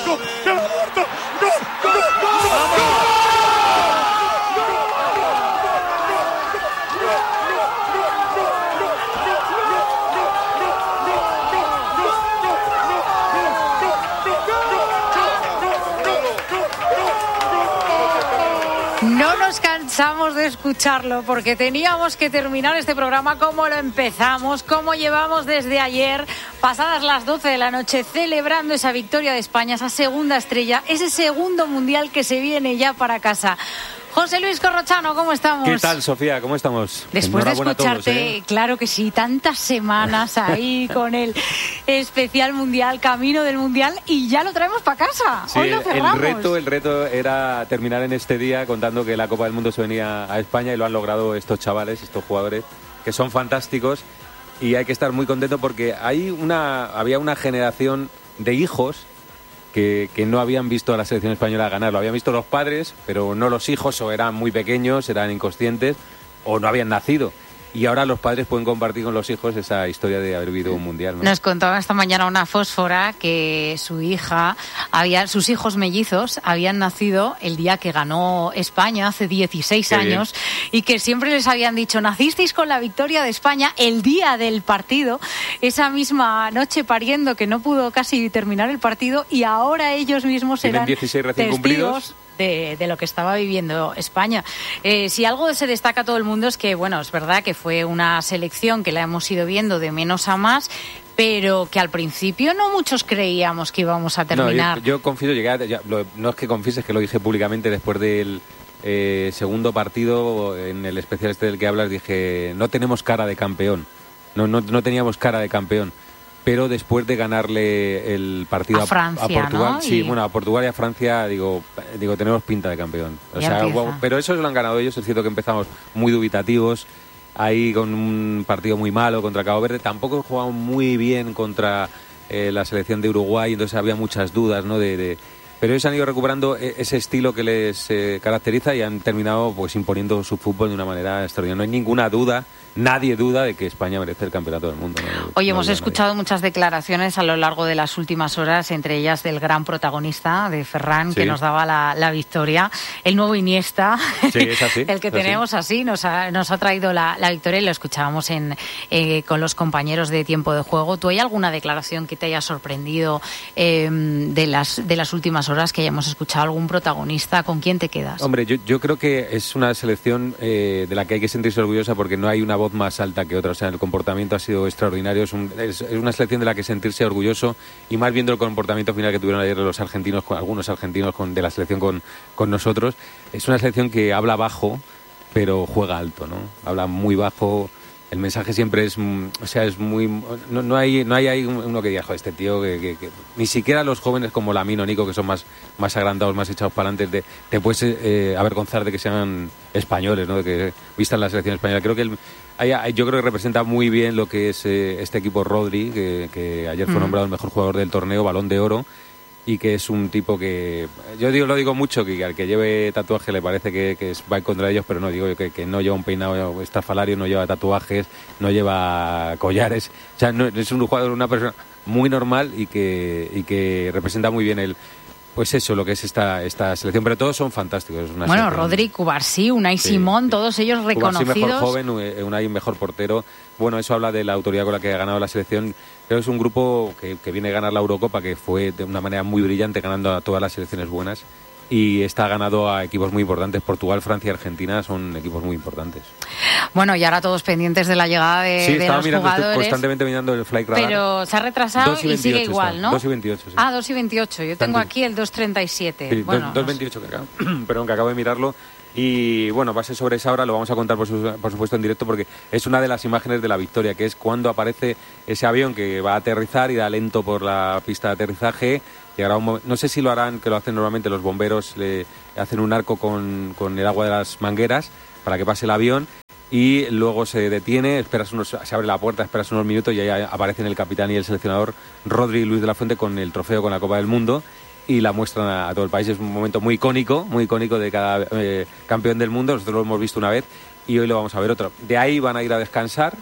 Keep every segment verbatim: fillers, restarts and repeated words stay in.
No nos cansamos de escucharlo porque teníamos que terminar este programa como lo empezamos, como llevamos desde ayer, pasadas las doce de la noche, celebrando esa victoria de España, esa segunda estrella, ese segundo mundial que se viene ya para casa. José Luis Corrochano, ¿cómo estamos? ¿Qué tal, Sofía? ¿Cómo estamos? Después de escucharte, todos, ¿eh? Claro que sí, tantas semanas ahí con el especial mundial, camino del mundial, y ya lo traemos para casa. Sí, Hoy lo cerramos. El reto, el reto era terminar en este día contando que la Copa del Mundo se venía a España y lo han logrado estos chavales, estos jugadores, que son fantásticos, y hay que estar muy contento porque hay una, había una generación de hijos Que, que no habían visto a la selección española ganar. Lo habían visto los padres, pero no los hijos, o eran muy pequeños, eran inconscientes, o no habían nacido. Y ahora los padres pueden compartir con los hijos esa historia de haber vivido un mundial, ¿no? Nos contaba esta mañana una fósfora que su hija, había, sus hijos mellizos habían nacido el día que ganó España, hace dieciséis años, y que siempre les habían dicho, nacisteis con la victoria de España el día del partido, esa misma noche pariendo que no pudo casi terminar el partido, y ahora ellos mismos Tienen serán dieciséis recién testigos cumplidos. De, de lo que estaba viviendo España. Eh, si algo se destaca a todo el mundo es que, bueno, es verdad que fue una selección que la hemos ido viendo de menos a más, pero que al principio no muchos creíamos que íbamos a terminar. No, yo, yo confieso, llegué a, ya, lo, no es que confieses, que lo dije públicamente después del eh, segundo partido, en el especial este del que hablas, dije, no tenemos cara de campeón, no, no, no teníamos cara de campeón. Pero después de ganarle el partido a, Francia, a Portugal, ¿no? sí, y... bueno, a Portugal y a Francia, digo, digo tenemos pinta de campeón. O sea, wow, pero eso lo han ganado ellos. Es cierto que empezamos muy dubitativos, ahí con un partido muy malo contra Cabo Verde. Tampoco jugamos muy bien contra eh, la selección de Uruguay, entonces había muchas dudas, ¿no? De, de... Pero ellos han ido recuperando ese estilo que les eh, caracteriza y han terminado pues imponiendo su fútbol de una manera extraordinaria. No hay ninguna duda. Nadie duda de que España merece el campeonato del mundo. No, Hoy no hemos escuchado nadie. muchas declaraciones a lo largo de las últimas horas, entre ellas del gran protagonista, de Ferran, sí, que nos daba la, la victoria. El nuevo Iniesta, sí, es así, el que es tenemos así, así nos, ha, nos ha traído la, la victoria y lo escuchábamos en, eh, con los compañeros de Tiempo de Juego. ¿Tú hay alguna declaración que te haya sorprendido eh, de, las, de las últimas horas, que hayamos escuchado algún protagonista? ¿Con quién te quedas? Hombre, yo, yo creo que es una selección eh, de la que hay que sentirse orgullosa porque no hay una voz más alta que otra. O sea, el comportamiento ha sido extraordinario. Es, un, es, es una selección de la que sentirse orgulloso, y más viendo el comportamiento final que tuvieron ayer los argentinos, con, algunos argentinos con, de la selección con, con nosotros. Es una selección que habla bajo, pero juega alto, ¿no? Habla muy bajo. El mensaje siempre es, o sea, es muy, no, no hay, no hay, hay uno que diga, joder, este tío que, que, que ni siquiera los jóvenes como Lamine o Nico, que son más, más agrandados, más echados para adelante, te, te puedes eh, avergonzar de que sean españoles, ¿no? De que vistan la selección española. Creo que el, hay, hay, yo creo que representa muy bien lo que es eh, este equipo Rodri, que, que ayer fue nombrado el mejor jugador del torneo, Balón de Oro. Y que es un tipo que, yo digo, lo digo mucho, que al que lleve tatuaje le parece que, que va en contra de ellos, pero no, digo que, que no lleva un peinado estrafalario, no lleva tatuajes, no lleva collares. O sea, no, es un jugador, una persona muy normal y que, y que representa muy bien el, pues eso, lo que es esta, esta selección. Pero todos son fantásticos. Es una bueno, selección... Rodri, Cubarsí, Unai sí, Simón, sí. Todos ellos reconocidos. Cubarsí mejor joven, Unai mejor portero. Bueno, eso habla de la autoridad con la que ha ganado la selección. Creo que es un grupo que, que viene a ganar la Eurocopa, que fue de una manera muy brillante, ganando a todas las selecciones buenas. Y está ganado a equipos muy importantes. Portugal, Francia y Argentina son equipos muy importantes. Bueno, y ahora todos pendientes de la llegada de, sí, de los mirando, jugadores. Estoy constantemente mirando el Flight Radar. Pero se ha retrasado y, y sigue igual, está. ¿no? dos y veintiocho, sí. Ah, dos y veintiocho. Yo tengo Tanto. Aquí el dos treinta y siete. Sí, bueno, dos veintiocho, que acabo, perdón, que acabo de mirarlo. Y bueno, va a ser sobre esa hora, lo vamos a contar por, su, por supuesto en directo, porque es una de las imágenes de la victoria, que es cuando aparece ese avión que va a aterrizar y da lento por la pista de aterrizaje. Llegará un momento, no sé si lo harán, que lo hacen normalmente los bomberos, le hacen un arco con, con el agua de las mangueras para que pase el avión, y luego se detiene, esperas unos, se abre la puerta, esperas unos minutos y ahí aparecen el capitán y el seleccionador Rodri Luis de la Fuente con el trofeo, con la Copa del Mundo, y la muestran a, a todo el país. Es un momento muy icónico, muy icónico de cada eh, campeón del mundo. Nosotros lo hemos visto una vez y hoy lo vamos a ver otra. De ahí van a ir a descansar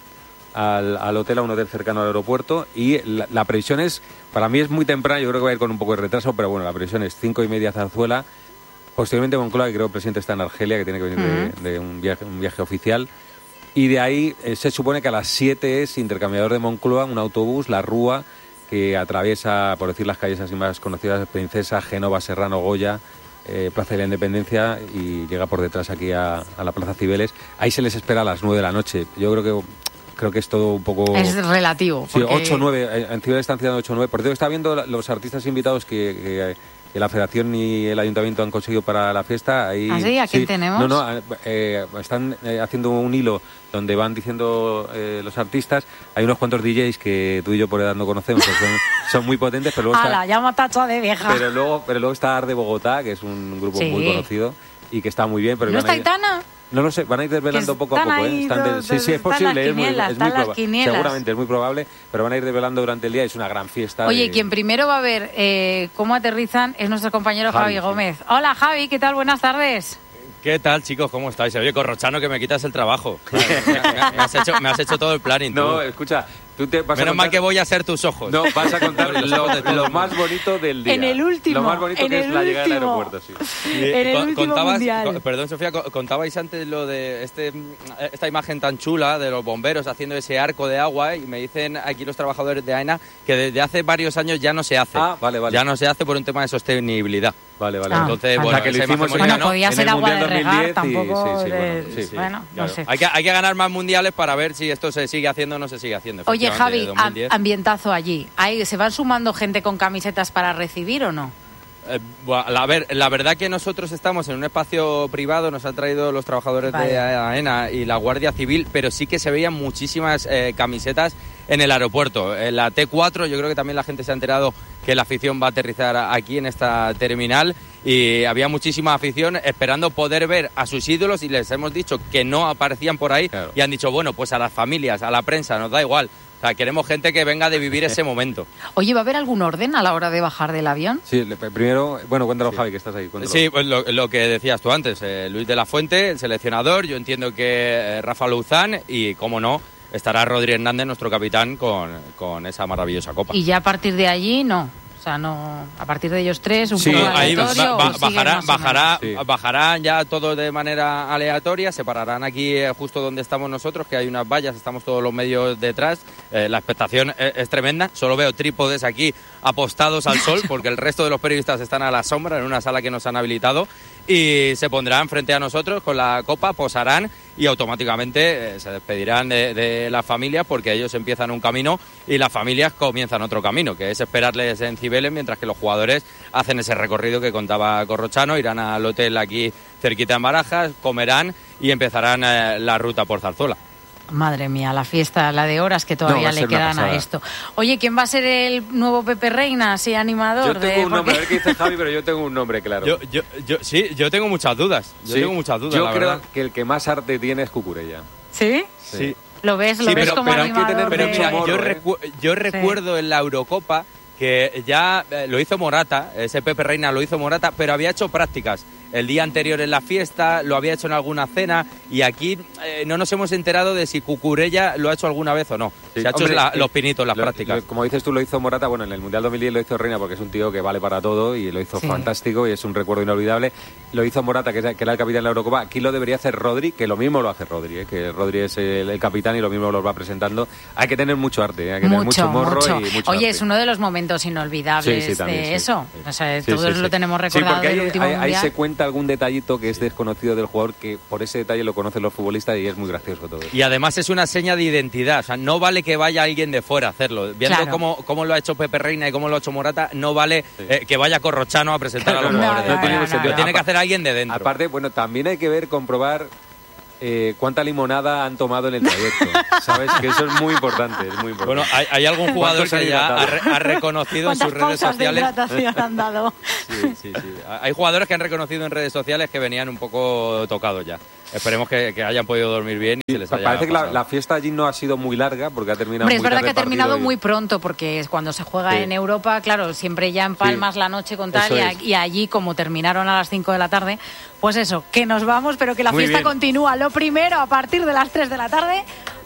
al, al hotel, a un hotel cercano al aeropuerto, y la, la previsión es, para mí es muy temprano, yo creo que va a ir con un poco de retraso, pero bueno, la previsión es cinco y media Zarzuela, posteriormente Moncloa, que creo que el presidente está en Argelia, que tiene que venir uh-huh. de, de un, viaje, un viaje oficial, y de ahí eh, se supone que a las siete es Intercambiador de Moncloa, un autobús, la Rúa, que atraviesa, por decir las calles así más conocidas, Princesa, Génova, Serrano, Goya, eh, Plaza de la Independencia, y llega por detrás aquí a, a la Plaza Cibeles. Ahí se les espera a las nueve de la noche. Yo creo que creo que es todo un poco... Es relativo. Sí, porque... ocho o nueve, en Cibeles están citando ocho o nueve. Por cierto, está viendo los artistas invitados que... que que la Federación y el Ayuntamiento han conseguido para la fiesta. Ahí, ¿Ah, sí? ¿A quién sí. tenemos? No, no, eh, están eh, haciendo un hilo donde van diciendo eh, los artistas. Hay unos cuantos D Js que tú y yo por edad no conocemos, que son, son muy potentes, pero luego ¡Hala, está... llama tacha de vieja! Pero luego, pero luego está Ar de Bogotá, que es un grupo sí. muy conocido y que está muy bien. Pero ¿No está ir... Aitana? No lo sé, van a ir desvelando poco a poco, ¿eh? Están de... Sí, sí, es posible, es muy, es muy probable. Seguramente es muy probable, pero van a ir desvelando durante el día, es una gran fiesta. Oye, de... quien primero va a ver eh, cómo aterrizan es nuestro compañero Javi, Javi Gómez. Sí. Hola Javi, ¿qué tal? Buenas tardes. ¿Qué tal, chicos? ¿Cómo estáis? Oye, Corrochano, que me quitas el trabajo. me, me, has hecho, me has hecho todo el planning. No, tú. escucha... Tú te vas Menos a contar... mal que voy a ser tus ojos. No, vas a contar lo, lo más bonito del día. En el último. Lo más bonito que es la llegada al aeropuerto, sí. En el Con, último contabas, mundial. Con, perdón, Sofía, contabais antes lo de este, esta imagen tan chula de los bomberos haciendo ese arco de agua, y me dicen aquí los trabajadores de AENA que desde hace varios años ya no se hace. Ah, vale, vale. Ya no se hace por un tema de sostenibilidad. Vale, vale. Ah, Entonces, vale. bueno, o sea, que lo hicimos bueno, en, podía en ser el agua Mundial de regar, dos mil diez tampoco... Y, sí, sí, de... bueno, sí, sí, bueno, claro. no sé. Hay que, hay que ganar más mundiales para ver si esto se sigue haciendo o no se sigue haciendo. Oye, Javi, dos mil diez. ambientazo allí. ¿Hay, ¿Se van sumando gente con camisetas para recibir o no? Eh, bueno, la, ver, la verdad que nosotros estamos en un espacio privado, nos han traído los trabajadores vale. de AENA y la Guardia Civil, pero sí que se veían muchísimas eh, camisetas en el aeropuerto. En la T cuatro yo creo que también la gente se ha enterado que la afición va a aterrizar aquí en esta terminal, y había muchísima afición esperando poder ver a sus ídolos, y les hemos dicho que no aparecían por ahí, claro. Y han dicho, bueno, pues a las familias, a la prensa, nos da igual. O sea, queremos gente que venga de vivir ese momento. Oye, ¿va a haber algún orden a la hora de bajar del avión? Sí, primero, bueno, cuéntalo, sí. Javi, que estás ahí. Cuéntalo. Sí, pues lo, lo que decías tú antes, eh, Luis de la Fuente, el seleccionador, yo entiendo que eh, Rafa Louzán, y, cómo no, estará Rodri Hernández, nuestro capitán, con, con esa maravillosa copa. Y ya a partir de allí, no. O sea, no, a partir de ellos tres, un sí, poco ahí va, va, bajará, bajará, sí. bajarán ya todo de manera aleatoria, se pararán aquí eh, justo donde estamos nosotros, que hay unas vallas, estamos todos los medios detrás, eh, la expectación es, es tremenda, solo veo trípodes aquí apostados al sol, porque el resto de los periodistas están a la sombra en una sala que nos han habilitado, y se pondrán frente a nosotros con la copa, posarán y automáticamente eh, se despedirán de, de las familias, porque ellos empiezan un camino y las familias comienzan otro camino, que es esperarles en Cibeles, mientras que los jugadores hacen ese recorrido que contaba Corrochano, irán al hotel aquí cerquita en Barajas, comerán y empezarán eh, la ruta por Zarzuela. Madre mía, la fiesta, la de horas que todavía no, le quedan a esto. Oye, ¿quién va a ser el nuevo Pepe Reina, así animador? Yo tengo de... un nombre, a ver qué dice Javi, pero yo tengo un nombre, claro. Yo, yo, yo, sí, yo tengo muchas dudas. Yo sí, tengo muchas dudas, Yo la creo verdad. que el que más arte tiene es Cucurella. ¿Sí? Sí. Sí. ¿Lo ves? ¿Lo sí, ves pero, como pero animador? Hay que tener, pero de... mira, morro, yo, ¿eh? recu yo recuerdo sí. en la Eurocopa que ya eh, lo hizo Morata, ese Pepe Reina lo hizo Morata, pero había hecho prácticas el día anterior en la fiesta, lo había hecho en alguna cena, y aquí eh, no nos hemos enterado de si Cucurella lo ha hecho alguna vez o no. Sí, se ha hombre, hecho la, eh, los pinitos, las lo, prácticas. Lo, como dices tú, lo hizo Morata, bueno, en el Mundial dos mil diez lo hizo Reina porque es un tío que vale para todo y lo hizo sí. fantástico y es un recuerdo inolvidable. Lo hizo Morata, que, es, que era el capitán de la Eurocopa. Aquí lo debería hacer Rodri, que lo mismo lo hace Rodri, ¿eh? Que Rodri es el, el capitán y lo mismo lo va presentando. Hay que tener mucho arte, ¿eh? Hay que mucho, tener mucho morro mucho. y mucho Oye, arte. es uno de los momentos inolvidables sí, sí, también, de sí. eso. O sea, sí, todos sí, lo sí. tenemos recordado sí, porque del hay, último hay, mundial. Ahí se cuenta algún detallito que es desconocido del jugador, que por ese detalle lo conocen los futbolistas y es muy gracioso todo. Y además es una seña de identidad, o sea, no vale que vaya alguien de fuera a hacerlo. Viendo claro. cómo, cómo lo ha hecho Pepe Reina y cómo lo ha hecho Morata, no vale sí. eh, que vaya Corrochano a presentar a los no, jugadores. No, de no, no, no, lo no. tiene que hacer alguien de dentro. Aparte, bueno, también hay que ver, comprobar eh, cuánta limonada han tomado en el trayecto. ¿Sabes? Que eso es muy importante, es muy importante. Bueno, hay, hay algún jugador que ya ha, re, ha reconocido en sus redes sociales. De han dado? Sí, sí, sí. Hay jugadores que han reconocido en redes sociales que venían un poco tocados ya. Esperemos que, que hayan podido dormir bien y se les haya Parece pasado. que la, la fiesta allí no ha sido muy larga porque ha terminado Hombre, muy es verdad que ha terminado y... muy pronto, porque es cuando se juega sí. en Europa, claro, siempre ya en Palmas sí. la noche con tal, y, y allí como terminaron a las cinco de la tarde, pues eso, que nos vamos, pero que la muy fiesta bien. continúa. Lo primero, a partir de las tres de la tarde,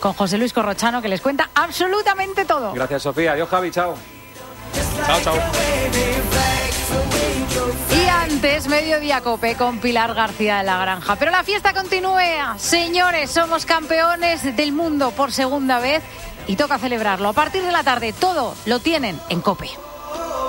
con José Luis Corrochano, que les cuenta absolutamente todo. Gracias, Sofía. Adiós, Javi. Chao. Chao, chao. Y antes, Mediodía Cope con Pilar García de la Granja. Pero la fiesta continúa. Señores, somos campeones del mundo por segunda vez y toca celebrarlo. A partir de la tarde, todo lo tienen en Cope.